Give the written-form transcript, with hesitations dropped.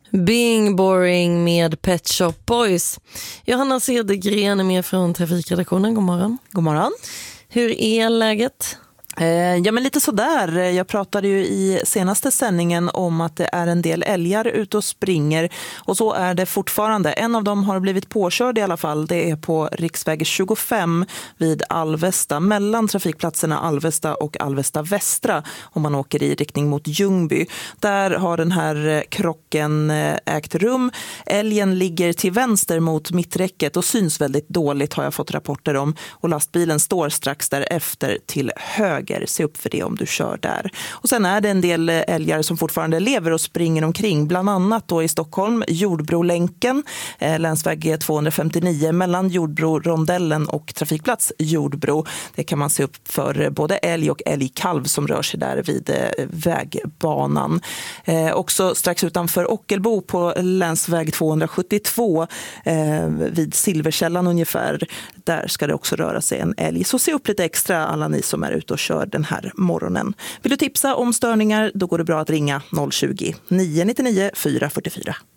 Being Boring med Pet Shop Boys. Johanna Cedergren är med från Trafikredaktionen. God morgon. God morgon. Hur är läget? Ja, men lite sådär. Jag pratade ju i senaste sändningen om att det är en del älgar ute och springer. Och så är det fortfarande. En av dem har blivit påkörd i alla fall. Det är på riksväg 25 vid Alvesta. Mellan trafikplatserna Alvesta och Alvesta Västra. Om man åker i riktning mot Ljungby. Där har den här krocken ägt rum. Älgen ligger till vänster mot mitträcket och syns väldigt dåligt har jag fått rapporter om. Och lastbilen står strax därefter till höger. Se upp för det om du kör där. Och sen är det en del älgar som fortfarande lever och springer omkring. Bland annat då i Stockholm, Jordbrolänken, länsväg 259 mellan Jordbro-rondellen och trafikplats Jordbro. Det kan man se upp för både älg och älgkalv som rör sig där vid vägbanan. Också strax utanför Ockelbo på länsväg 272 vid Silverkällan ungefär. Där ska det också röra sig en älg. Så se upp lite extra alla ni som är ute och kör den här morgonen. Vill du tipsa om störningar, då går det bra att ringa 020 999 444.